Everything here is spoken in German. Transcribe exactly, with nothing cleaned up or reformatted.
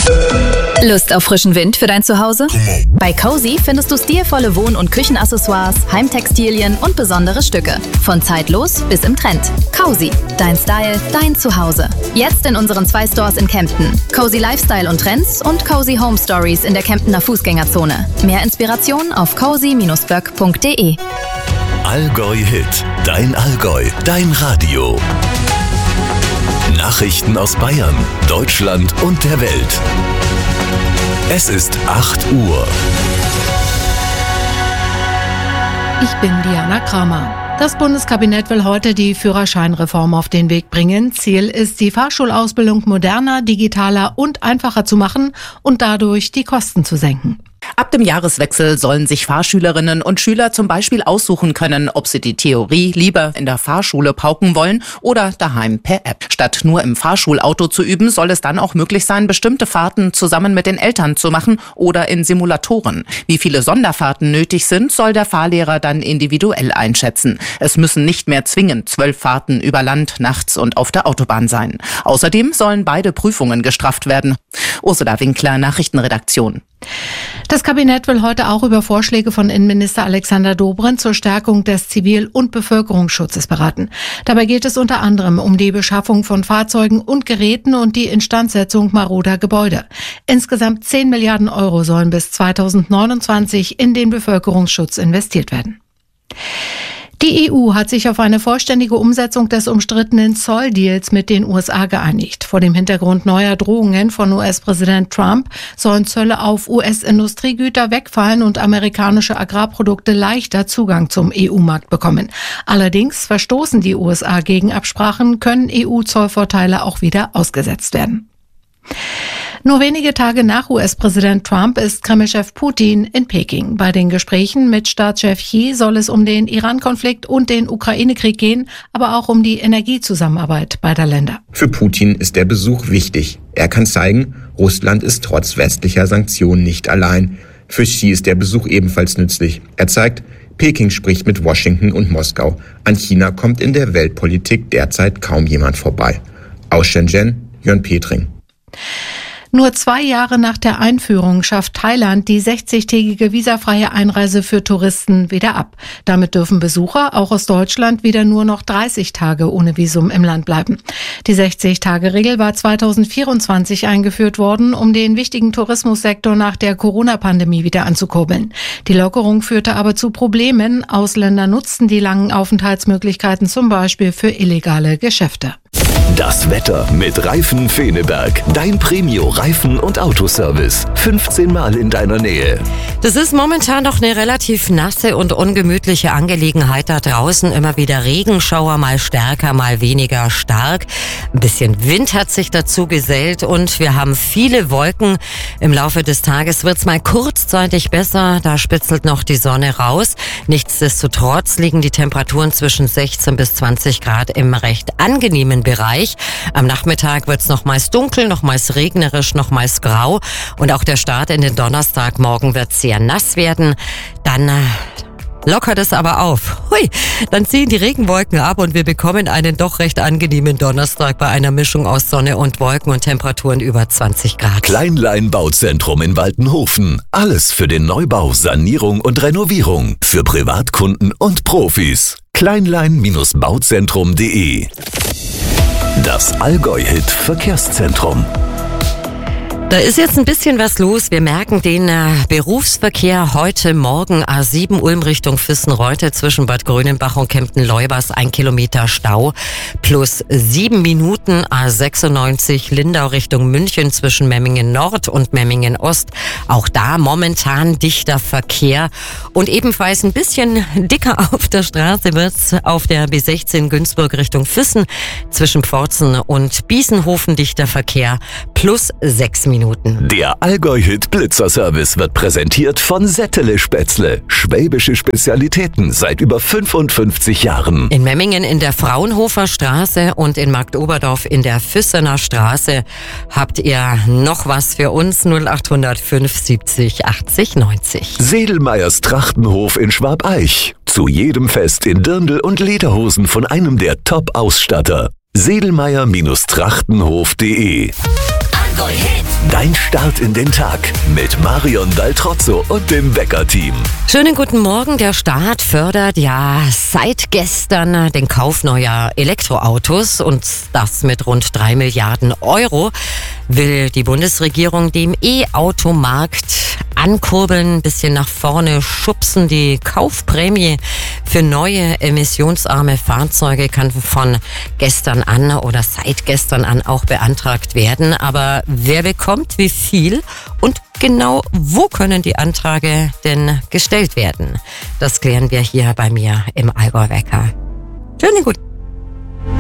Lust auf frischen Wind für dein Zuhause? Bei Cozy findest du stilvolle Wohn- und Küchenaccessoires, Heimtextilien und besondere Stücke. Von zeitlos bis im Trend. Cozy, dein Style, dein Zuhause. Jetzt in unseren zwei Stores in Kempten. Cozy Lifestyle und Trends und Cozy Home Stories in der Kemptener Fußgängerzone. Mehr Inspiration auf cozy Bindestrich böck Punkt de. Allgäu Hit, dein Allgäu, dein Radio. Nachrichten aus Bayern, Deutschland und der Welt. Es ist acht Uhr. Ich bin Diana Kramer. Das Bundeskabinett will heute die Führerscheinreform auf den Weg bringen. Ziel ist, die Fahrschulausbildung moderner, digitaler und einfacher zu machen und dadurch die Kosten zu senken. Ab dem Jahreswechsel sollen sich Fahrschülerinnen und Schüler zum Beispiel aussuchen können, ob sie die Theorie lieber in der Fahrschule pauken wollen oder daheim per App. Statt nur im Fahrschulauto zu üben, soll es dann auch möglich sein, bestimmte Fahrten zusammen mit den Eltern zu machen oder in Simulatoren. Wie viele Sonderfahrten nötig sind, soll der Fahrlehrer dann individuell einschätzen. Es müssen nicht mehr zwingend zwölf Fahrten über Land, nachts und auf der Autobahn sein. Außerdem sollen beide Prüfungen gestrafft werden. Ursula Winkler, Nachrichtenredaktion. Das Kabinett will heute auch über Vorschläge von Innenminister Alexander Dobrindt zur Stärkung des Zivil- und Bevölkerungsschutzes beraten. Dabei geht es unter anderem um die Beschaffung von Fahrzeugen und Geräten und die Instandsetzung maroder Gebäude. Insgesamt zehn Milliarden Euro sollen bis zweitausendneunundzwanzig in den Bevölkerungsschutz investiert werden. Die E U hat sich auf eine vollständige Umsetzung des umstrittenen Zolldeals mit den U S A geeinigt. Vor dem Hintergrund neuer Drohungen von U S-Präsident Trump sollen Zölle auf U S-Industriegüter wegfallen und amerikanische Agrarprodukte leichter Zugang zum E U-Markt bekommen. Allerdings verstoßen die U S A gegen Absprachen, können E U-Zollvorteile auch wieder ausgesetzt werden. Nur wenige Tage nach U S-Präsident Trump ist Kremlchef Putin in Peking. Bei den Gesprächen mit Staatschef Xi soll es um den Iran-Konflikt und den Ukraine-Krieg gehen, aber auch um die Energiezusammenarbeit beider Länder. Für Putin ist der Besuch wichtig. Er kann zeigen, Russland ist trotz westlicher Sanktionen nicht allein. Für Xi ist der Besuch ebenfalls nützlich. Er zeigt, Peking spricht mit Washington und Moskau. An China kommt in der Weltpolitik derzeit kaum jemand vorbei. Aus Shenzhen, Jörn Petring. Nur zwei Jahre nach der Einführung schafft Thailand die sechzigtägige visafreie Einreise für Touristen wieder ab. Damit dürfen Besucher auch aus Deutschland wieder nur noch dreißig Tage ohne Visum im Land bleiben. Die sechzig-Tage-Regel war zweitausendvierundzwanzig eingeführt worden, um den wichtigen Tourismussektor nach der Corona-Pandemie wieder anzukurbeln. Die Lockerung führte aber zu Problemen. Ausländer nutzten die langen Aufenthaltsmöglichkeiten zum Beispiel für illegale Geschäfte. Das Wetter mit Reifen Feneberg. Dein Premio-Reifen- und Autoservice. fünfzehn Mal in deiner Nähe. Das ist momentan noch eine relativ nasse und ungemütliche Angelegenheit da draußen. Immer wieder Regenschauer, mal stärker, mal weniger stark. Ein bisschen Wind hat sich dazu gesellt und wir haben viele Wolken. Im Laufe des Tages wird's mal kurzzeitig besser. Da spitzelt noch die Sonne raus. Nichtsdestotrotz liegen die Temperaturen zwischen sechzehn bis zwanzig Grad im recht angenehmen Bereich. Am Nachmittag wird's nochmals dunkel, nochmals regnerisch, nochmals grau und auch der Start in den Donnerstagmorgen wird sehr nass werden. Dann äh, lockert es aber auf. Hui, dann ziehen die Regenwolken ab und wir bekommen einen doch recht angenehmen Donnerstag bei einer Mischung aus Sonne und Wolken und Temperaturen über zwanzig Grad. Kleinlein Bauzentrum in Waltenhofen. Alles für den Neubau, Sanierung und Renovierung. Für Privatkunden und Profis. kleinlein Bauzentrum punkt de. Das Allgäu-Hit Verkehrszentrum. Da ist jetzt ein bisschen was los. Wir merken den äh, Berufsverkehr heute Morgen A sieben Ulm Richtung Füssen-Reute zwischen Bad Grönenbach und Kempten-Leubers. Ein Kilometer Stau plus sieben Minuten. A sechsundneunzig Lindau Richtung München zwischen Memmingen Nord und Memmingen Ost. Auch da momentan dichter Verkehr. Und ebenfalls ein bisschen dicker auf der Straße wird's auf der B sechzehn Günzburg Richtung Füssen zwischen Pforzen und Biesenhofen dichter Verkehr plus sechs Minuten. Der Allgäu-Hit Blitzerservice wird präsentiert von Settele Spätzle. Schwäbische Spezialitäten seit über fünfundfünfzig Jahren. In Memmingen in der Fraunhofer Straße und in Marktoberdorf in der Füssener Straße habt ihr noch was für uns. null acht null fünf siebzig achtzig neunzig. Sedelmeyers Trachtenhof in Schwabeich. Zu jedem Fest in Dirndl und Lederhosen von einem der Top-Ausstatter. Sedelmeyer Trachtenhof punkt de Allgäu Hit. Dein Start in den Tag mit Marion Daltrozzo und dem Wecker-Team. Schönen guten Morgen. Der Staat fördert ja seit gestern den Kauf neuer Elektroautos und das mit rund drei Milliarden Euro will die Bundesregierung dem E-Automarkt ankurbeln, ein bisschen nach vorne schubsen. Die Kaufprämie für neue emissionsarme Fahrzeuge kann von gestern an oder seit gestern an auch beantragt werden. Aber wer bekommt wie viel und genau wo können die Anträge denn gestellt werden? Das klären wir hier bei mir im Allgäu Wecker. Schönen guten